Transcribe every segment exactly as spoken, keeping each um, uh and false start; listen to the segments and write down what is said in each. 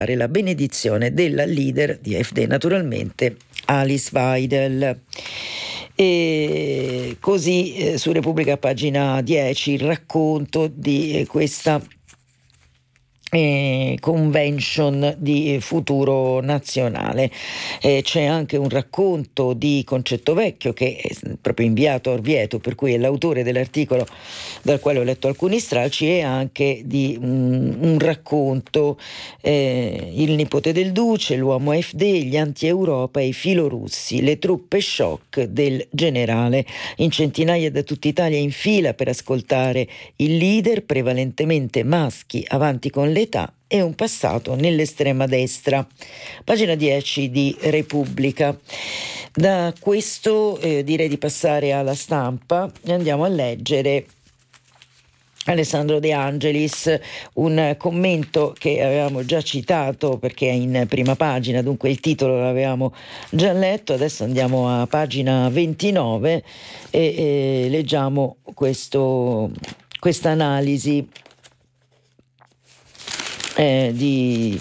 la benedizione della leader di A F D, naturalmente Alice Weidel. E così eh, su Repubblica, pagina dieci, il racconto di eh, questa Eh, convention di futuro nazionale. Eh, c'è anche un racconto di Concetto Vecchio che è proprio inviato a Orvieto, per cui è l'autore dell'articolo dal quale ho letto alcuni stralci, e anche di un, un racconto, eh, il nipote del duce, l'uomo A F D, gli anti-Europa e i filorussi, le truppe shock del generale, in centinaia da tutta Italia in fila per ascoltare il leader, prevalentemente maschi, avanti con le età e un passato nell'estrema destra. Pagina dieci di Repubblica. Da questo eh, direi di passare alla Stampa e andiamo a leggere Alessandro De Angelis, un commento che avevamo già citato perché è in prima pagina, dunque il titolo l'avevamo già letto. Adesso andiamo a pagina ventinove e, e leggiamo questo, questa analisi Eh, di,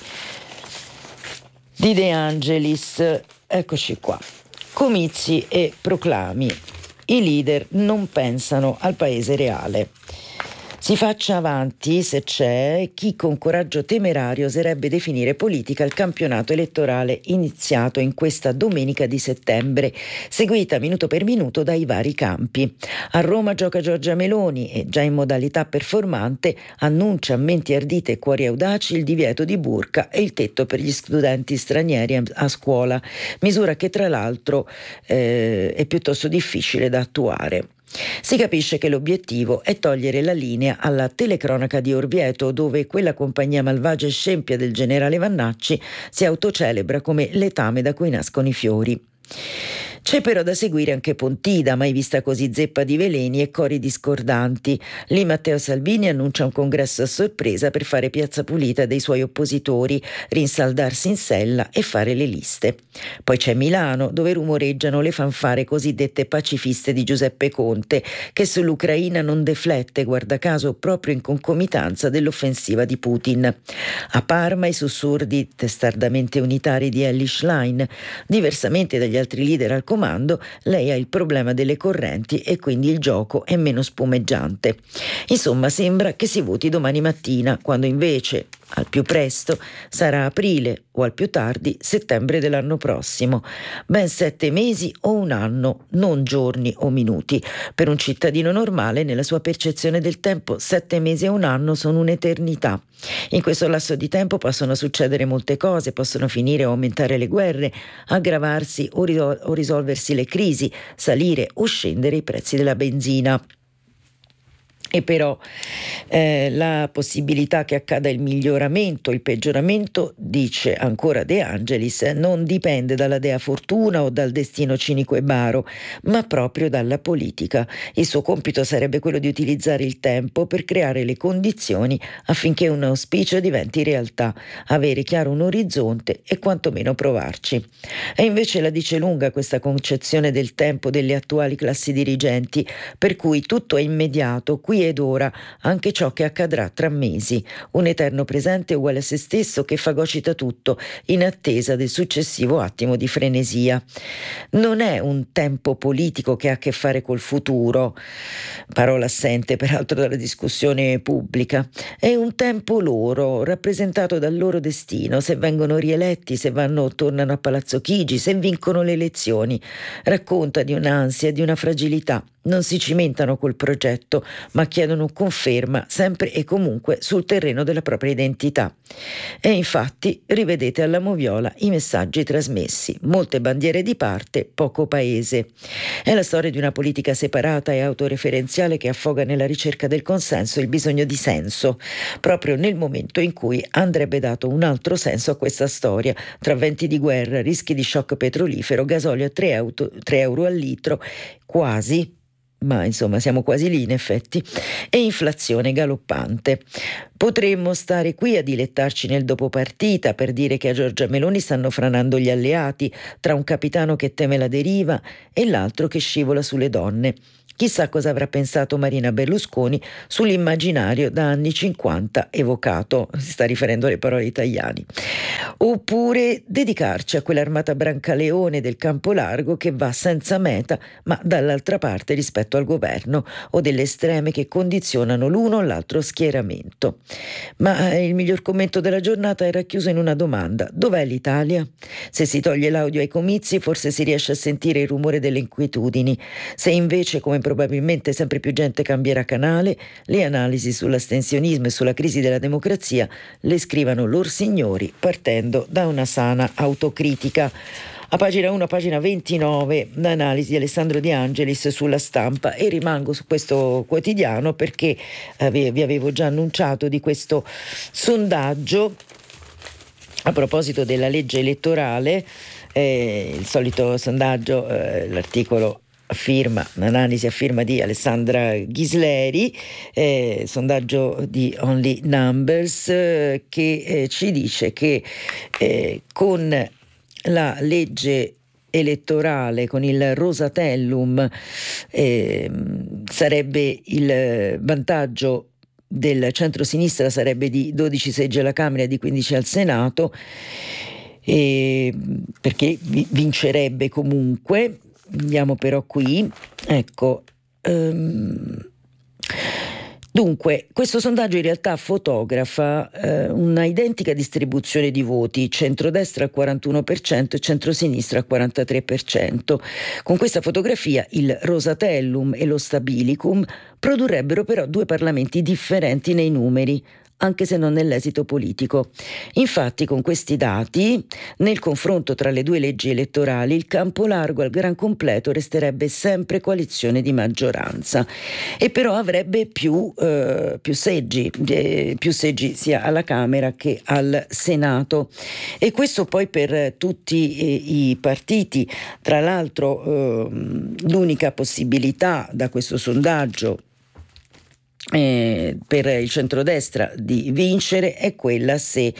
di De Angelis. Eccoci qua. Comizi e proclami. I leader non pensano al paese reale. Si faccia avanti, se c'è, chi con coraggio temerario oserebbe definire politica il campionato elettorale iniziato in questa domenica di settembre, seguita minuto per minuto dai vari campi. A Roma gioca Giorgia Meloni e, già in modalità performante, annuncia a menti ardite e cuori audaci il divieto di burka e il tetto per gli studenti stranieri a scuola, misura che tra l'altro eh, è piuttosto difficile da attuare. Si capisce che l'obiettivo è togliere la linea alla telecronaca di Orvieto, dove quella compagnia malvagia e scempia del generale Vannacci si autocelebra come letame da cui nascono i fiori. C'è però da seguire anche Pontida, mai vista così zeppa di veleni e cori discordanti. Lì Matteo Salvini annuncia un congresso a sorpresa per fare piazza pulita dei suoi oppositori, rinsaldarsi in sella e fare le liste. Poi c'è Milano, dove rumoreggiano le fanfare cosiddette pacifiste di Giuseppe Conte, che sull'Ucraina non deflette, guarda caso, proprio in concomitanza dell'offensiva di Putin. A Parma i sussurri testardamente unitari di Elly Schlein. Diversamente dagli altri leader al comando, lei ha il problema delle correnti e quindi il gioco è meno spumeggiante. Insomma, sembra che si voti domani mattina, quando invece, al più presto, sarà aprile o al più tardi settembre dell'anno prossimo. Ben sette mesi o un anno, non giorni o minuti. Per un cittadino normale, nella sua percezione del tempo, sette mesi e un anno sono un'eternità. In questo lasso di tempo possono succedere molte cose, possono finire o aumentare le guerre, aggravarsi o, risol- o risolversi le crisi, salire o scendere i prezzi della benzina. E però eh, la possibilità che accada il miglioramento, il peggioramento, dice ancora De Angelis, non dipende dalla dea fortuna o dal destino cinico e baro, ma proprio dalla politica. Il suo compito sarebbe quello di utilizzare il tempo per creare le condizioni affinché un auspicio diventi realtà, avere chiaro un orizzonte e quantomeno provarci. E invece la dice lunga questa concezione del tempo delle attuali classi dirigenti, per cui tutto è immediato, qui ed ora, anche ciò che accadrà tra mesi, un eterno presente uguale a se stesso che fagocita tutto in attesa del successivo attimo di frenesia. Non è un tempo politico che ha a che fare col futuro, parola assente peraltro dalla discussione pubblica, è un tempo loro, rappresentato dal loro destino, se vengono rieletti, se vanno o tornano a Palazzo Chigi, se vincono le elezioni. Racconta di un'ansia, di una fragilità. Non si cimentano col progetto, ma chiedono conferma sempre e comunque sul terreno della propria identità. E infatti rivedete alla moviola i messaggi trasmessi: molte bandiere di parte, poco paese. È la storia di una politica separata e autoreferenziale che affoga nella ricerca del consenso il bisogno di senso, proprio nel momento in cui andrebbe dato un altro senso a questa storia, tra venti di guerra, rischi di shock petrolifero, gasolio a tre euro al litro, quasi, ma insomma siamo quasi lì in effetti, e inflazione galoppante. Potremmo stare qui a dilettarci nel dopopartita per dire che a Giorgia Meloni stanno franando gli alleati, tra un capitano che teme la deriva e l'altro che scivola sulle donne. Chissà cosa avrà pensato Marina Berlusconi sull'immaginario da anni cinquanta evocato, si sta riferendo alle parole italiane. Oppure dedicarci a quell'armata Brancaleone del campo largo che va senza meta ma dall'altra parte rispetto al governo, o delle estreme che condizionano l'uno o l'altro schieramento. Ma il miglior commento della giornata è racchiuso in una domanda: dov'è l'Italia? Se si toglie l'audio ai comizi forse si riesce a sentire il rumore delle inquietudini. Se invece, come probabilmente sempre più gente cambierà canale, le analisi sull'astensionismo e sulla crisi della democrazia le scrivano lor signori partendo da una sana autocritica. A pagina uno, a pagina ventinove, l'analisi di Alessandro De Angelis sulla Stampa, e rimango su questo quotidiano perché eh, vi avevo già annunciato di questo sondaggio a proposito della legge elettorale, eh, il solito sondaggio, eh, l'articolo a firma, un'analisi a firma di Alessandra Ghisleri, eh, sondaggio di Only Numbers, eh, che eh, ci dice che eh, con la legge elettorale, con il Rosatellum, eh, sarebbe il vantaggio del centro-sinistra sarebbe di dodici seggi alla Camera e di quindici al Senato, eh, perché vincerebbe comunque. Andiamo però qui, ecco, um, dunque questo sondaggio in realtà fotografa eh, una identica distribuzione di voti, centrodestra al quarantuno per cento e centrosinistra al quarantatré per cento. Con questa fotografia il Rosatellum e lo Stabilicum produrrebbero però due Parlamenti differenti nei numeri, anche se non nell'esito politico. Infatti, con questi dati, nel confronto tra le due leggi elettorali, il campo largo al gran completo resterebbe sempre coalizione di maggioranza, e però avrebbe più, eh, più seggi, eh, più seggi sia alla Camera che al Senato. E questo poi per tutti eh, i partiti. Tra l'altro, eh, l'unica possibilità da questo sondaggio Eh, per il centrodestra di vincere è quella se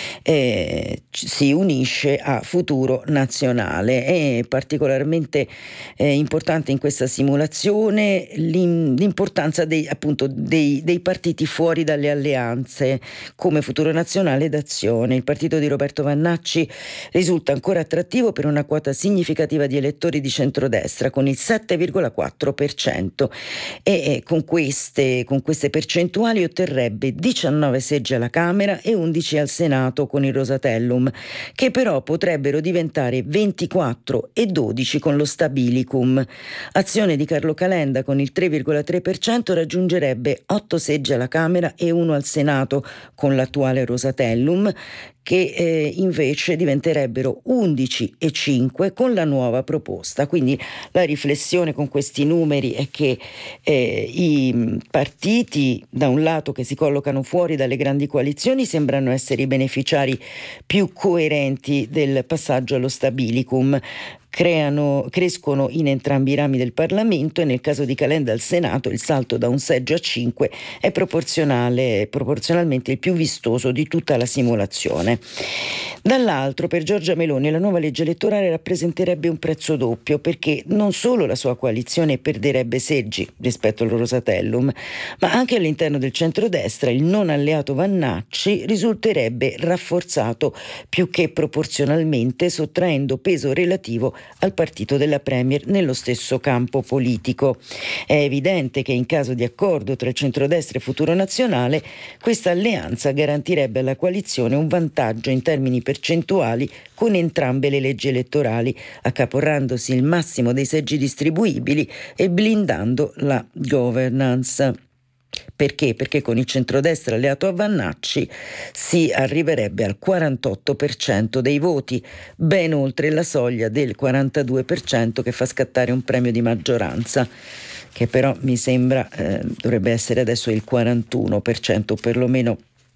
eh, si unisce a Futuro Nazionale. È particolarmente eh, importante in questa simulazione l'im- l'importanza dei, appunto, dei, dei partiti fuori dalle alleanze come Futuro Nazionale ed Azione. Il partito di Roberto Vannacci risulta ancora attrattivo per una quota significativa di elettori di centrodestra con il sette virgola quattro per cento, e eh, con queste con queste percentuali otterrebbe diciannove seggi alla Camera e undici al Senato con il Rosatellum, che però potrebbero diventare ventiquattro e dodici con lo Stabilicum. Azione di Carlo Calenda con il tre virgola tre per cento raggiungerebbe otto seggi alla Camera e uno al Senato con l'attuale Rosatellum, che eh, invece diventerebbero undici e cinque con la nuova proposta. Quindi la riflessione con questi numeri è che eh, i partiti, da un lato, che si collocano fuori dalle grandi coalizioni sembrano essere i beneficiari più coerenti del passaggio allo Stabilicum. Creano, crescono in entrambi i rami del Parlamento, e nel caso di Calenda al Senato il salto da un seggio a cinque è proporzionale, proporzionalmente il più vistoso di tutta la simulazione. Dall'altro, per Giorgia Meloni la nuova legge elettorale rappresenterebbe un prezzo doppio, perché non solo la sua coalizione perderebbe seggi rispetto al Rosatellum, ma anche all'interno del centrodestra il non alleato Vannacci risulterebbe rafforzato più che proporzionalmente, sottraendo peso relativo al partito della Premier nello stesso campo politico. È evidente che in caso di accordo tra il centrodestra e Futuro Nazionale, questa alleanza garantirebbe alla coalizione un vantaggio in termini percentuali con entrambe le leggi elettorali, accaporrandosi il massimo dei seggi distribuibili e blindando la governance. Perché? Perché con il centrodestra alleato a Vannacci si arriverebbe al quarantotto per cento dei voti, ben oltre la soglia del quarantadue per cento che fa scattare un premio di maggioranza, che però mi sembra eh, dovrebbe essere adesso il quarantuno per cento, o perlomeno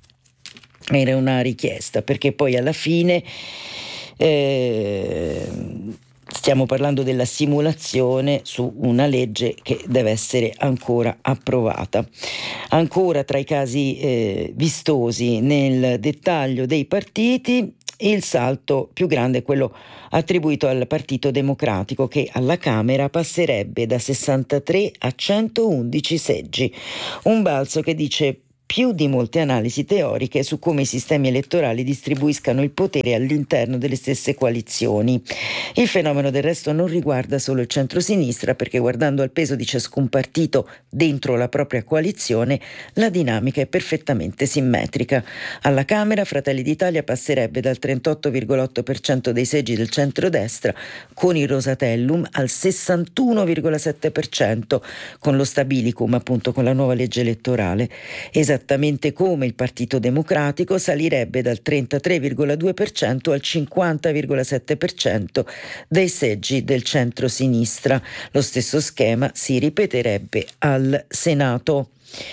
era una richiesta, perché poi alla fine eh, stiamo parlando della simulazione su una legge che deve essere ancora approvata. Ancora tra i casi eh, vistosi nel dettaglio dei partiti, il salto più grande è quello attribuito al Partito Democratico, che alla Camera passerebbe da sessantatré a centoundici seggi, un balzo che dice più di molte analisi teoriche su come i sistemi elettorali distribuiscano il potere all'interno delle stesse coalizioni. Il fenomeno del resto non riguarda solo il centrosinistra, perché guardando al peso di ciascun partito dentro la propria coalizione, la dinamica è perfettamente simmetrica. Alla Camera Fratelli d'Italia passerebbe dal trentotto virgola otto per cento dei seggi del centrodestra con il Rosatellum al sessantuno virgola sette per cento con lo Stabilicum, appunto con la nuova legge elettorale. Esattamente come il Partito Democratico salirebbe dal trentatré virgola due per cento al cinquanta virgola sette per cento dei seggi del centro-sinistra. Lo stesso schema si ripeterebbe al Senato.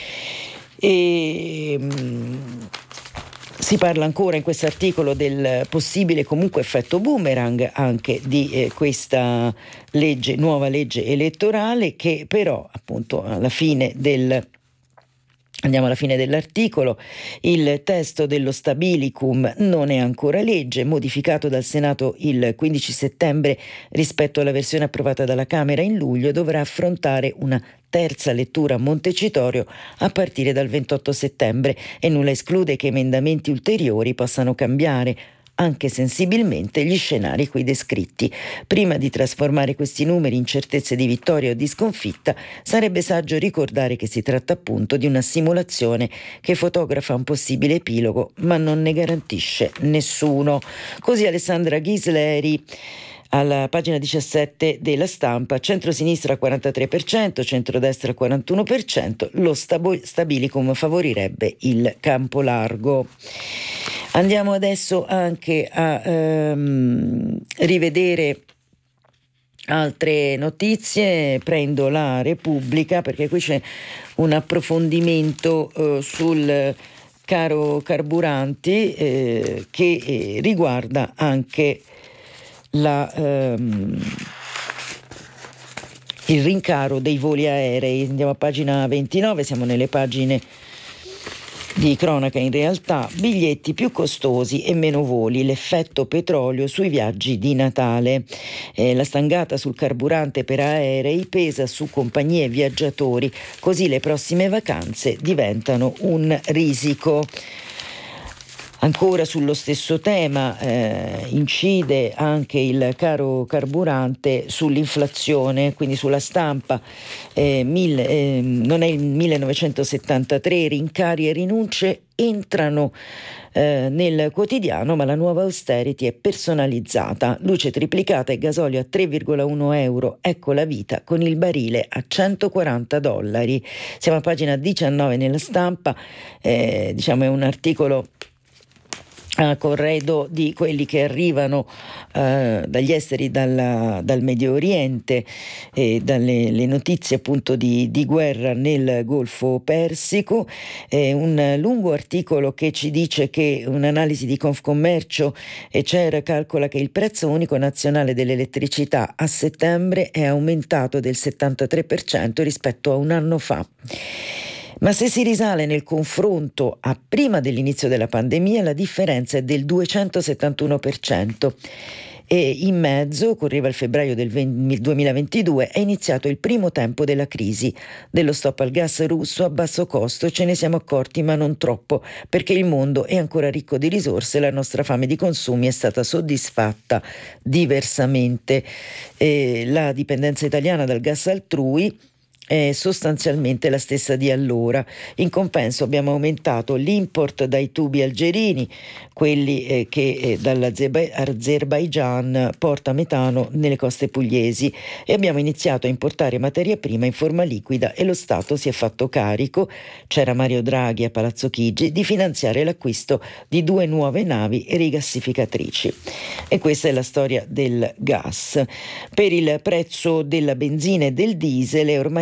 E, mh, si parla ancora in questo articolo del possibile comunque effetto boomerang anche di eh, questa legge, nuova legge elettorale, che però appunto alla fine del Andiamo alla fine dell'articolo. Il testo dello Stabilicum non è ancora legge, modificato dal Senato il quindici settembre rispetto alla versione approvata dalla Camera in luglio, dovrà affrontare una terza lettura a Montecitorio a partire dal ventotto settembre e nulla esclude che emendamenti ulteriori possano cambiare anche sensibilmente gli scenari qui descritti. Prima di trasformare questi numeri in certezze di vittoria o di sconfitta, sarebbe saggio ricordare che si tratta appunto di una simulazione che fotografa un possibile epilogo, ma non ne garantisce nessuno. Così Alessandra Ghisleri alla pagina diciassette della Stampa: centrosinistra quarantatré per cento, centrodestra quarantuno per cento, lo stabo- Stabilicum favorirebbe il campo largo. Andiamo adesso anche a ehm, rivedere altre notizie. Prendo la Repubblica perché qui c'è un approfondimento eh, sul caro carburanti eh, che eh, riguarda anche la, ehm, il rincaro dei voli aerei. Andiamo a pagina ventinove, siamo nelle pagine di cronaca. In realtà biglietti più costosi e meno voli, l'effetto petrolio sui viaggi di Natale. Eh, la stangata sul carburante per aerei pesa su compagnie e viaggiatori, così le prossime vacanze diventano un risico. Ancora sullo stesso tema eh, incide anche il caro carburante sull'inflazione, quindi sulla Stampa. Eh, mille, eh, non è il millenovecentosettantatré, rincari e rinunce entrano eh, nel quotidiano, ma la nuova austerity è personalizzata. Luce triplicata e gasolio a tre virgola uno euro, ecco la vita con il barile a centoquaranta dollari. Siamo a pagina diciannove nella Stampa, eh, diciamo è un articolo a corredo di quelli che arrivano eh, dagli esteri, dalla, dal Medio Oriente, e dalle le notizie appunto di, di guerra nel Golfo Persico. Eh, un lungo articolo che ci dice che un'analisi di Confcommercio e C E R calcola che il prezzo unico nazionale dell'elettricità a settembre è aumentato del settantatré per cento rispetto a un anno fa. Ma se si risale nel confronto a prima dell'inizio della pandemia, la differenza è del duecentosettantuno per cento. E in mezzo, correva il febbraio del duemilaventidue, è iniziato il primo tempo della crisi. Dello stop al gas russo a basso costo ce ne siamo accorti, ma non troppo, perché il mondo è ancora ricco di risorse e la nostra fame di consumi è stata soddisfatta diversamente. E la dipendenza italiana dal gas altrui è sostanzialmente la stessa di allora. In compenso abbiamo aumentato l'import dai tubi algerini, quelli eh, che eh, dall'Azerbaigian porta metano nelle coste pugliesi, e abbiamo iniziato a importare materia prima in forma liquida e lo Stato si è fatto carico, c'era Mario Draghi a Palazzo Chigi, di finanziare l'acquisto di due nuove navi rigassificatrici. E questa è la storia del gas. Per il prezzo della benzina e del diesel è ormai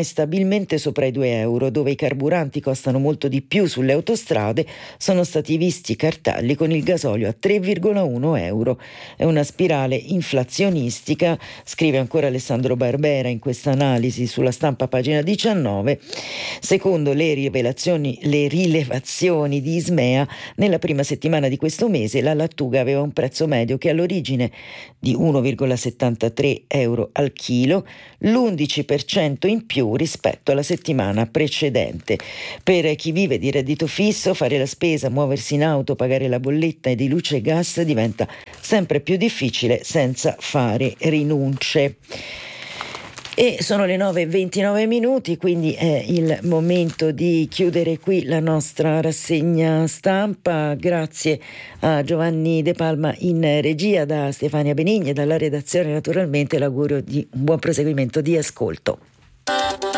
stabilmente sopra i due euro, dove i carburanti costano molto di più sulle autostrade, sono stati visti cartelli con il gasolio a tre virgola uno euro. È una spirale inflazionistica, scrive ancora Alessandro Barbera in questa analisi sulla Stampa, pagina diciannove. Secondo le rivelazioni, le rilevazioni di Ismea, nella prima settimana di questo mese la lattuga aveva un prezzo medio che all'origine di uno virgola settantatré euro al chilo, l'undici per cento in più rispetto alla settimana precedente. Per chi vive di reddito fisso, fare la spesa, muoversi in auto, pagare la bolletta di luce e gas diventa sempre più difficile senza fare rinunce. E sono le nove e ventinove minuti, quindi è il momento di chiudere qui la nostra rassegna stampa. Grazie a Giovanni De Palma in regia, da Stefania Benigni e dalla redazione naturalmente l'augurio di un buon proseguimento di ascolto.